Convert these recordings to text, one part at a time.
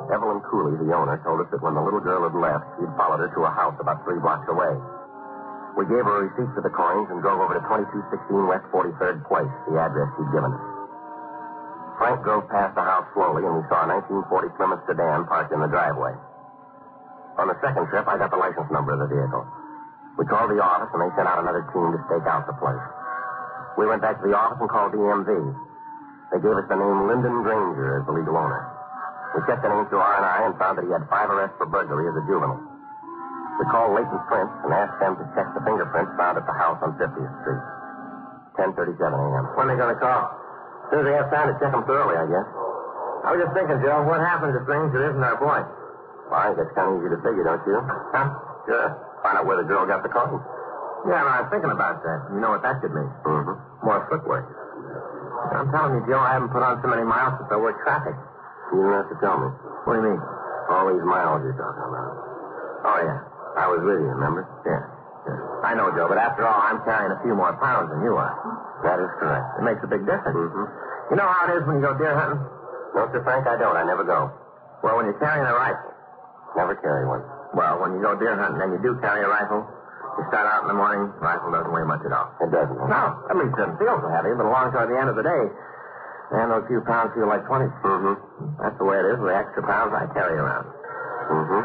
Evelyn Cooley, the owner, told us that when the little girl had left, he'd followed her to a house about 3 blocks away. We gave her a receipt for the coins and drove over to 2216 West 43rd Place, the address he'd given us. Frank drove past the house slowly, and we saw a 1940 Plymouth sedan parked in the driveway. On the second trip, I got the license number of the vehicle. We called the office, and they sent out another team to stake out the place. We went back to the office and called DMV. They gave us the name Lyndon Granger as the legal owner. We checked the name through R&I and found that he had 5 arrests for burglary as a juvenile. We called Leighton Prince and asked them to check the fingerprints found at the house on 50th Street. 10:37 a.m. When are they going to call? As soon as they have time to check them thoroughly, I guess. I was just thinking, Joe, what happens if Granger isn't our boy? Well, I think that's kind of easy to figure, don't you? Huh? Sure. Find out where the girl got the coins. Yeah, I was thinking about that. You know what that could mean? Mm-hmm. More footwork. I'm telling you, Joe, I haven't put on so many miles since I worked traffic. You don't have to tell me. What do you mean? All these miles you're talking about. Oh, yeah. I was with you, remember? Yeah. I know, Joe, but after all, I'm carrying a few more pounds than you are. That is correct. It makes a big difference. Mm-hmm. You know how it is when you go deer hunting? No, Sir Frank, I don't. I never go. Well, when you're carrying a rifle. Never carry one. Well, when you go deer hunting and you do carry a rifle, you start out in the morning, rifle doesn't weigh much at all. It doesn't, huh? No, at least it doesn't feel so heavy, but along toward the end of the day, man, those few pounds feel like 20. Mm-hmm. That's the way it is with the extra pounds I carry around. Mm-hmm.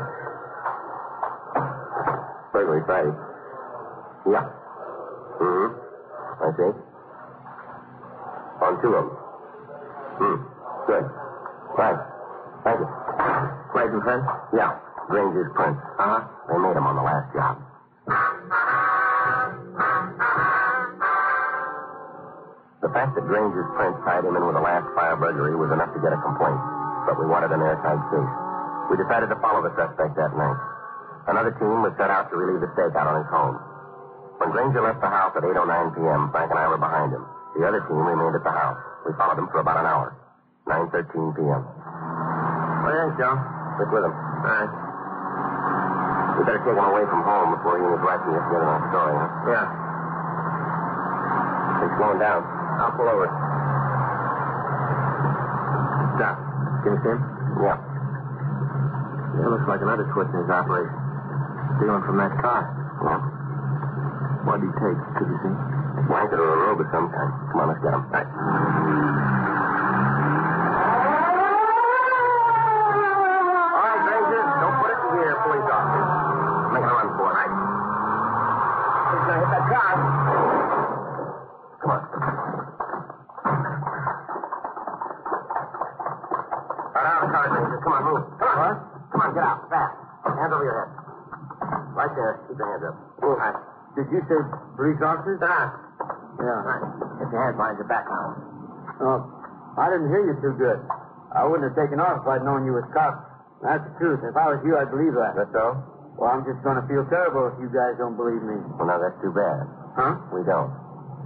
Burglary Friday. Yeah. Mm-hmm. I see. On 2 of them. Good. Right. Thank you. Clayton Prince? Yeah. Granger's Prince. Uh-huh. They made him on the last job. The fact that Granger's Prince tied him in with the last fire burglary was enough to get a complaint, but we wanted an airtight case. We decided to follow the suspect that night. Another team was set out to relieve the stakeout on his home. When Granger left the house at 8:09 p.m., Frank and I were behind him. The other team remained at the house. We followed him for about an hour. 9:13 p.m. What do you think, Joe? Stick with him. All right. We better take him away from home before he and his wife can get together on a story, huh? Yeah. He's slowing down. I'll pull over. Stop. Can you see him? Yeah. Yeah, looks like another twist in his operation. Stealing from that car. Yeah. What did he take? Could you see? A blanket or a robe of some kind. Come on, let's get him. All right. All right, Granger. Don't put it in gear, police officer. Make a run for it. Right. He's going to hit that car. Come on. Right out of the car, Granger. Come on, move. Come on. What? Come on, get out. Fast. Hands over your head. Right there. Keep your hands up. All right. Did you say police officers? Yeah. Right. Get your hands behind your back now. Oh, I didn't hear you too good. I wouldn't have taken off if I'd known you was cops. That's the truth. If I was you, I'd believe that. That's so? Well, I'm just going to feel terrible if you guys don't believe me. Well, now, that's too bad. Huh? We don't.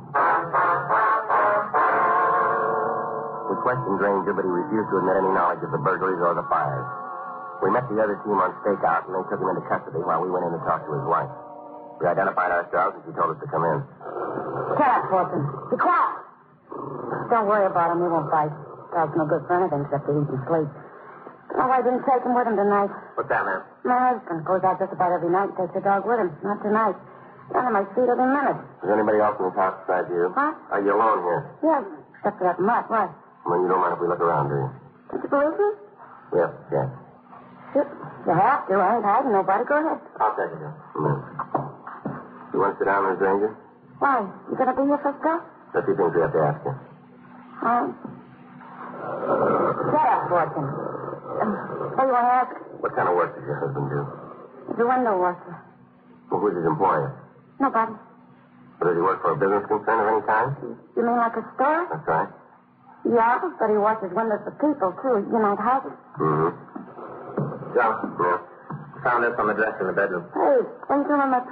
We questioned Granger, but he refused to admit any knowledge of the burglaries or the fires. We met the other team on stakeout, and they took him into custody while we went in to talk to his wife. We identified ourselves, and she told us to come in. Shut up, Fortune. Be quiet. Don't worry about him. He won't bite. Dog's no good for anything except to eat and sleep. No, I didn't take him with him tonight. What's that, man? My husband goes out just about every night and takes the dog with him. Not tonight. None of my feet every minute. Is anybody else in this house besides you? What? Are you alone here? Yes, except for that mutt. Why? Well, you don't mind if we look around, do you? Did you believe me? Yes, yes. You have to. I ain't hiding nobody. Go ahead. I'll take it, then. Come in. You want to sit down there, Granger? Why? You going to be here first, go? There's a few things we have to ask you. Shut up, Fortune. What do you want to ask? What kind of work does your husband do? He's a window washer. Well, who's his employer? Nobody. Well, does he work for a business concern of any kind? You mean like a store? That's right. Yeah, but he washes windows for people, too. You know, houses. Mm-hmm. Joe? Yeah. Found this on the dresser in the bedroom. Hey, what are you doing on my